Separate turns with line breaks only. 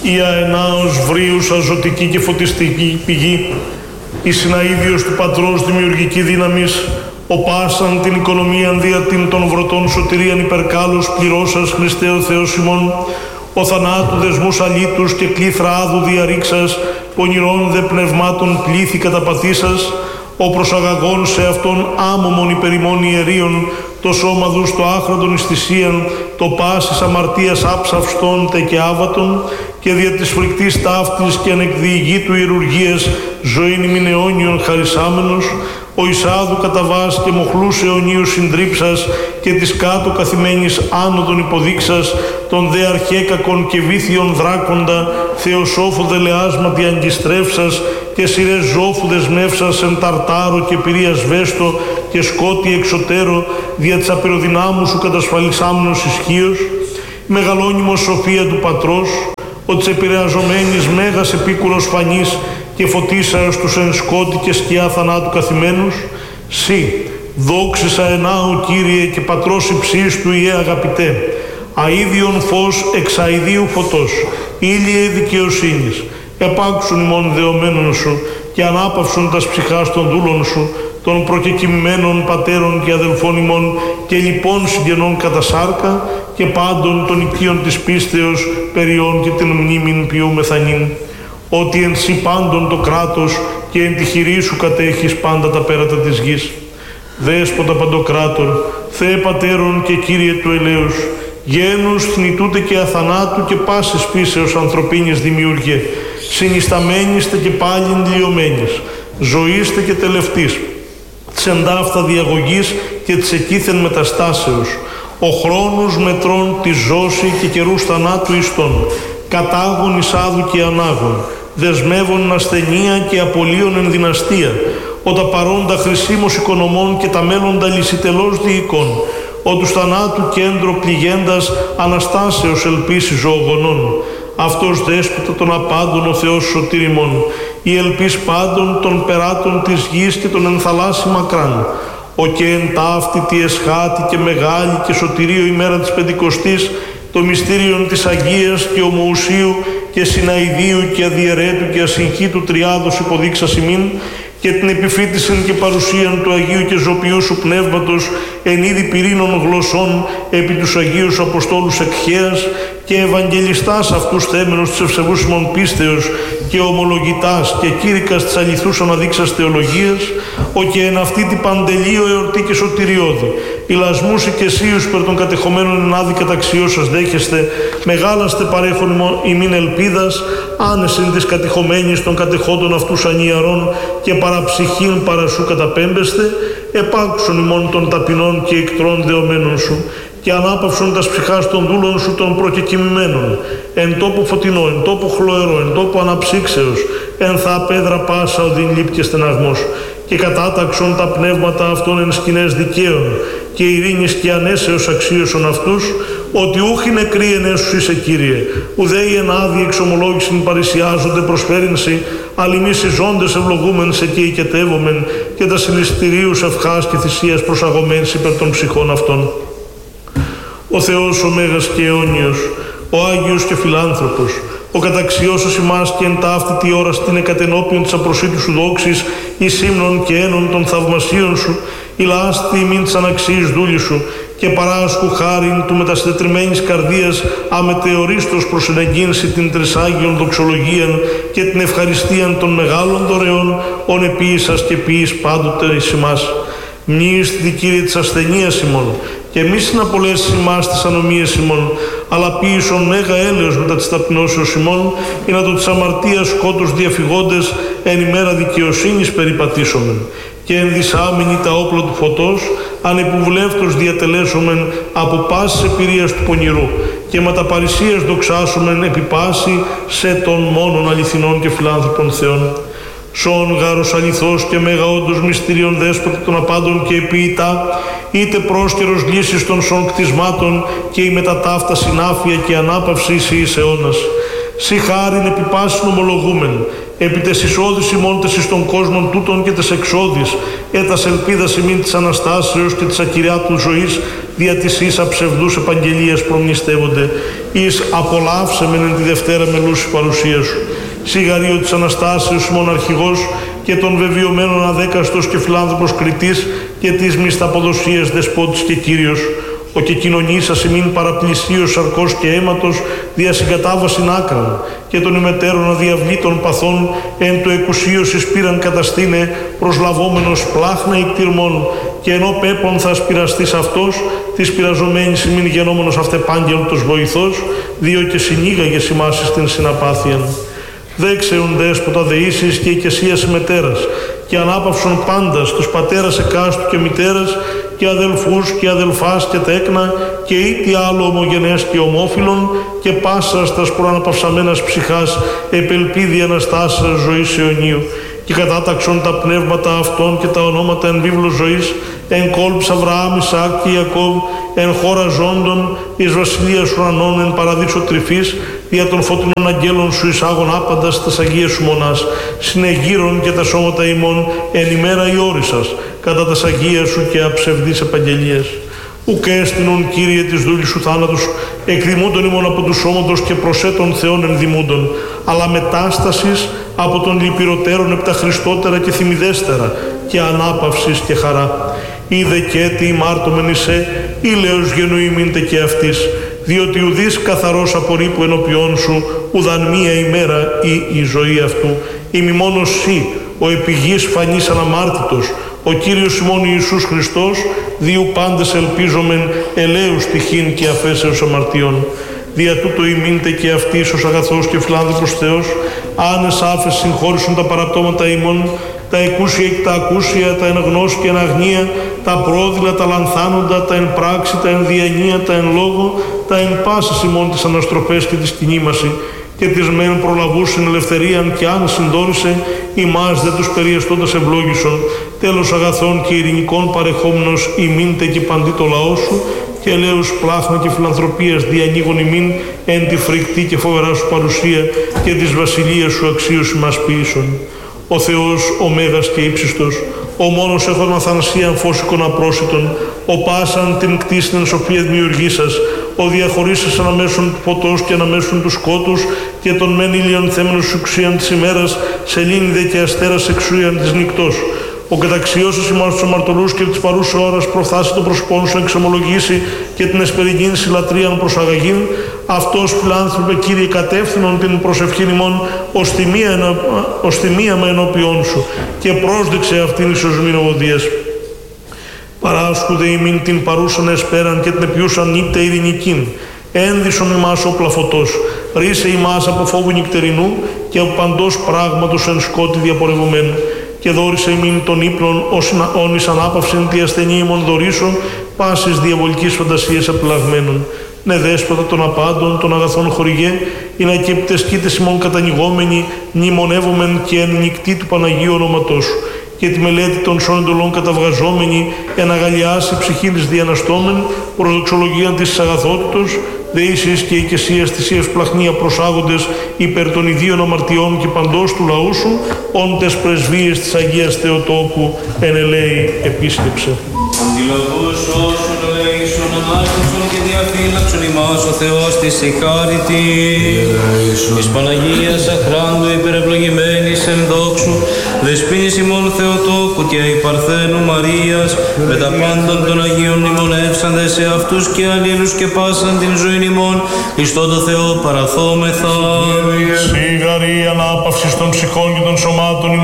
η αενάως βρίουσα ζωτική και φωτιστική πηγή, η συναίδιος του Πατρός δημιουργική δύναμης, ο πάσαν την οικονομίαν δια την των βρωτών σωτηρίαν υπερκάλους πληρώσας Χριστέ ο Θεός ημών, ο θανάτου δεσμούς αλήτους και κλήθρα άδου διαρρήξας, πονηρών δε πνευμάτων πλήθη καταπαθήσας, ο προσαγαγών σε αυτόν άμωμον υπερημών ιερίων, το σώμα δου στο άχραντον εις θυσίαν, το πάσης αμαρτίας άψαυστον τε και άβατον, και δια της φρικτής ταύτης και ανεκδιηγήτου ιερουργίας ζωήν ημιν αιώνιον χαρισάμενος, ο Ισάδου κατά βάς και μοχλούς αιωνίου συντρίψας και της κάτω καθημένης άνοδον υποδείξας, τον δε αρχέκακον και βήθιον δράκοντα, θεοσόφο δελεάσματι αγκιστρεύσας και σειρές ζώφου δεσμεύσας εν ταρτάρο και πυρίας βέστο και σκότη εξωτέρω, δια της απειροδυνάμου σου κατασφαλισάμενος ισχύος, μεγαλώνυμος σοφία του Πατρός, ο της επηρεαζομένης μέγας επίκουρος φανής και φωτίσαως τους εν σκότη και σκιά θανάτου καθημένους, σύ, δόξησα ενάου Κύριε και Πατρός υψής του Ιε αγαπητέ, αΐδιον φως εξ αηδίου φωτός, ήλιε δικαιοσύνης, επάξουν ημών δεωμένων σου και ανάπαυσουν τας ψυχάς των δούλων σου, των προκεκοιμμένων πατέρων και αδελφών ημών και λοιπόν συγγενών κατά σάρκα και πάντων των οικείων της πίστεως περιών και την μνήμην ποιούμεθα νυν. Ότι εν σύ πάντων το κράτος και εν τη χειρή σου κατέχεις πάντα τα πέρατα της γης. Δέσποτα παντοκράτορ, Θεέ Πατέρων και Κύριε του ελέους, γένους θνητούτε και αθανάτου και πάσης φύσεως ανθρωπίνης δημιουργέ, συνισταμένιστε και πάλιν λιωμένης, ζωήστε και τελευτής, της εντάφθα διαγωγής και της εκείθεν μεταστάσεως, ο χρόνος μετρών της ζώση και καιρούς θανάτου ιστών, κατάγων εισάδου και ανάγων, δεσμεύων ασθενεία και απολύων εν δυναστεία, ο τα παρόντα χρησίμως οικονομών και τα μέλλοντα λυσιτελώς διοικών, ο τους θανάτου κέντρο πληγέντας αναστάσεως ελπίση ζωογονών, αυτός δέσποτα των απάντων ο Θεός σωτήριμων, η ελπίς πάντων των περάτων της γης και των ενθαλάσσι μακράν, ο και εν ταύτη τη εσχάτη και μεγάλη και σωτηρίο ημέρα της Πεντηκοστής, το μυστήριον της Αγίας και ομοουσίου και συναηδίου και αδιαιρέτου και ασυγχύτου τριάδος υποδείξας ημίν, και την επιφύτησεν και παρουσίαν του Αγίου και ζωπιού σου Πνεύματος εν είδη πυρήνων γλωσσών επί τους Αγίους Αποστόλους εκχέας και Ευαγγελιστάς αυτούς θέμενος της ευσεβούς ημών πίστεως και ομολογητάς και κήρυκας της αληθούς αναδείξας θεολογίας, ο και εν αυτή την παντελείο εορτή και σωτηριώδη, ηλασμούς οικεσίους περ των κατεχομένων εν άδικα ταξιώσας δέχεστε, μεγάλαστε παρέχον ημίν ελπίδας, άνεσιν της κατεχομένης των κατεχόντων αυτούς ανιαρών και παραψυχήν παρασού καταπέμπεστε, επάξουν ημών των ταπεινών και εκτρών δεωμένων σου, και ανάπαυσον τας ψυχάς των δούλων σου των προκεκοιμημένων, εν τόπου φωτεινό, εν τόπου χλωερό, εν τόπου αναψύξεως, εν θα απέδρα πάσα οδύν λύπ και στεναγμός, και κατάταξον τα πνεύματα αυτών εν σκηνές δικαίων, και ειρήνης και ανέσεως αξίωσον αυτούς, ότι ούχοι νεκροί ενέσους είσαι Κύριε, ουδέοι εν άδει εξομολόγησιν παρησιάζονται προσφέρεινσι, αλλημείς οι ζώντες ευλογούμεν σε και οικετεύομεν, και τα συλληστηρίους ευχάς και θυσίας προσαγωμένς υπέρ των ψυχών αυτών. Ο Θεός ο Μέγας και αιώνιος, ο Άγιος και φιλάνθρωπος, ο καταξιώσος ημάς και εν ταύτη τη ώρα στην εκατενόπιον της απροσίτου σου δόξης, εις ύμνων και ένων των θαυμασίων σου, ηλάστη ημίν της αναξίης δούλη σου, και παράσκου χάριν του μετασυντετριμμένης καρδίας αμετεωρίστος προσενεγγύνση την τρισάγιον δοξολογίαν και την ευχαριστίαν των μεγάλων δωρεών, ον επίησας και ποιείς πάντοτε εις ημάς. Μνήιστη Κύριε της ασθενείας ημών, και μη συναπολέσεις ημάς τις ανομίες ημών, αλλά ποίησον μέγα έλεος μετά της ταπεινώσεως ημών, ή να το της αμαρτίας σκότους διαφυγόντες εν ημέρα δικαιοσύνης περιπατήσομεν, και ενδυσάμενοι τα όπλα του φωτός, ανεπιβουλεύτως διατελέσομεν από πάσης εμπειρίας του πονηρού, και με τα παρησίας δοξάσομεν επί πάση σε των μόνον αληθινών και φιλάνθρωπων Θεών. Σον γάρος αληθός και μέγα όντως μυστήριον δέσποτα των απάντων και επίητα, είτε πρόσκαιρος λύσης των σον κτισμάτων και η μεταταύτα συνάφεια και ανάπαυση εις αιώνας. Σι χάριν επί πάσιν ομολογούμεν, επί τες εισόδης ημών τες εις των κόσμων τούτων και τες εξόδης, έτας ελπίδας ημίν της Αναστάσεως και της ακυριάτου ζωής, δια της ίσα ψευδούς επαγγελίας προμνηστεύονται, εις απολαύσεμεν εν τη Δευτέρα μελούσης παρουσία σου. Σιγαρίο της Αναστάσεως ημών αρχηγός και των βεβαιωμένων αδέκαστος και φιλάνθρωπος κριτής και της μισθαποδοσίας δεσπότης και Κύριος. Ο και κοινωνήσας ημίν παραπλησίως σαρκός και αίματος δια συγκατάβασιν άκραν και των ημετέρων αδιαβλήτων παθών εν το εκουσίωσης πήραν καταστήνε προσλαβόμενος πλάχνα εκτιρμών και ενώ πέπον θα σπειραστείς αυτός της πειραζομένης ημίν γενόμενος αυτεπάγγελτος βοηθός διο και συνήγαγες ημάς στην συναπάθειαν. Δέξεων δέσποτα δεήσεις και οικεσίας μετέρας και ανάπαυσον πάντας τους πατέρας εκάστου και μητέρας και αδελφούς και αδελφάς και τέκνα και ήτι άλλο ομογενές και ομόφυλων και πάσας τας προαναπαυσαμένας ψυχάς επελπίδη αναστάσεως ζωής αιωνίου και κατάταξον τα πνεύματα αυτών και τα ονόματα εν βίβλο ζωής εν κόλψ Αβραάμ, Ισαάκ και Ιακώβ εν χώρα ζώντων εις βασιλείας ουρανών εν παραδείσο τρυφής δια των φωτεινών αγγέλων σου εισάγων άπαντας τας Αγίες σου μονάς συνεγείρων και τα σώματα ημών εν ημέρα ιόρισας κατά τας Αγίας σου και αψευδής επαγγελίας. Ουκ έστεινον Κύριε της δούλης σου θάνατος εκδημούντων ημών από του σώματος και προσέτων Θεών ενδημούντων αλλά μετάστασης από των λυπηροτέρων επτά Χριστότερα και θυμιδέστερα και ανάπαυσης και χαρά. Είδε και έτη ημάρτωμεν εισέ, ήλαιος γενοημήντε και αυτής, διότι ουδείς καθαρός απορρίπου ενώπιόν σου, ουδαν μία ημέρα ή η ζωή αυτού, ημι μόνος σύ, ο επιγής φανής αναμάρτητος, ο Κύριος ημών Ιησούς Χριστός, διού πάντες ελπίζομεν ελέους τυχήν και αφέσεως αμαρτιών. Δια τούτο ημίντε και αυτής ως αγαθός και φιλάνθρωπος Θεός, άνες άφες συγχώρησον τα παραπτώματα ημών, τα εκούσια και τα ακούσια, τα εν γνώση και εν αγνία, τα πρόδειλα, τα λανθάνοντα, τα εν πράξη, τα εν διανία, τα εν λόγο, τα εν πάσης ημών της αναστροφές και της κινήμαση, και της μεν προλαβούσιν ελευθερίαν και αν συντόρησε, ημάς δε τους περιεστώντας ευλόγησον, τέλος αγαθών και ειρηνικών παρεχόμενος ημίντε και παντί το λαό σου, και ελέους πλάχνα και φιλανθρωπίας διανοίγων ημίν εν τη φρικτή και φοβερά σου παρουσία και της βασιλείας σου αξίωση μας ποιήσων. Ο Θεός, ο Μέγας και ύψιστος, ο μόνος έχων αθανασίαν φώσικον απρόσιτον, ο πάσαν την κτίσιν εν σοφία δημιουργήσας, ο διαχωρίσας αναμέσων του ποτός και αναμέσων του σκότους και των μεν ήλιον θέμενος ουξίαν της ημέρας, σελήνη δε και αστέρας εξούιαν της νυκτός. Ο καταξιώσας ημάς τους αμαρτωλούς και της παρούσης ώρας προφθάσει το πρόσωπόν σου εξομολογήσει και την εσπεριγίνηση λατρείαν προσαγαγήν, αυτός φιλάνθρωπε Κύριε κατεύθυνον την προσευχήν ημών ως τιμίαμα ενώπιόν σου και πρόσδεξε αυτήν εις ως μηνοβοδίας. Παράσκουδε ημίν την παρούσαν εσπέραν και την επιούσαν νύπτε ειρηνικήν. Ένδυσον ημάς όπλα φωτός, ρίσε ημάς από φόβου νυκτερινού και από παντός πράγματος εν σκότη διαπορευωμένου. Και δόρισε ημίν των ύπνων όν εις ανάπαυσιν τη ασθενή ημών δωρήσεων πάσης διαβολικής φαντασίας απελαγμένων. Ναι δέσποτα των απάντων, των αγαθών χορηγέ, ή να κέπτες κοίτες ημών κατανοιγόμενοι, μνημονεύομεν και εν νυκτή του Παναγίου ονόματός σου. Και τη μελέτη των σών εντολών καταβγαζόμενοι, εν αγαλιάσει ψυχήλης διαναστόμεν, προσδοξολογίαν της αγαθότητος, δεήσεις και οικεσίας θυσίας πλαχνία προσάγοντες υπέρ των ιδίων αμαρτιών και παντός του λαού σου, όντες πρεσβείες της Αγίας Θεοτόκου εν ελέη επίσκεψε.
Αντιλαβούς όσων ελέησον, ανάκαμψον και διαφύλαξον ημάς ο Θεός της συγχάρητη. Της Παναγίας αχράντου υπερευλογημένης εν δόξου, δεσποίνης ημών Θεοτόκου και η Παρθένου Μαρίας, με τα πάντων των Αγίων μνημονεύσαντες σε αυτούς και αλλήλους και πάσαν την ζωήν ημών, εις τον το Θεό παραθόμεθα.
Σιγαρή ανάπαυσης των ψυχών και των σωμάτων